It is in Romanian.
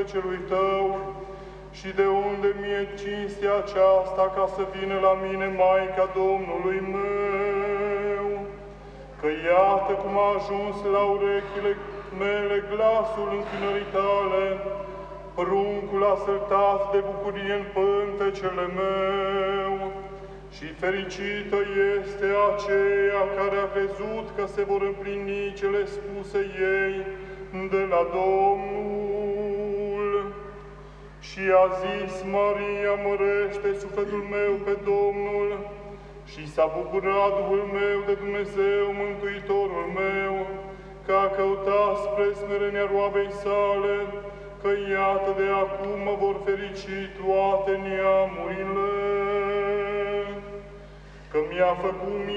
celui Tău, și de unde mie cinstea aceasta ca să vină la mine Maica Domnului meu? Că iată cum a ajuns la urechile mele glasul închinării Tale, pruncul a săltat de bucurie în pântecele meu, și fericită este aceea care a crezut că se vor împlini cele spuse ei de la Domnul. Și a zis Maria, mărește sufletul meu pe Domnul, și s-a bucurat Duhul meu de Dumnezeu, Mântuitorul meu, că a căutat spre smerenia roabei sale, că iată de acum mă vor ferici toate neamurile. Că mi-a făcut